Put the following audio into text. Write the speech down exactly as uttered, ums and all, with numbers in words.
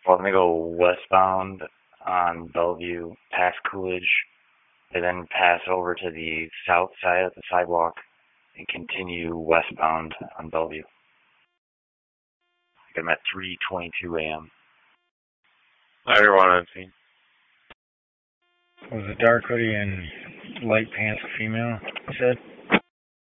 Well, I'm gonna go westbound on Bellevue, past Coolidge, and then pass over to the south side of the sidewalk and continue westbound on Bellevue. I'm at three twenty-two a.m. Everyone on scene. Was a dark hoodie and light pants female, you said?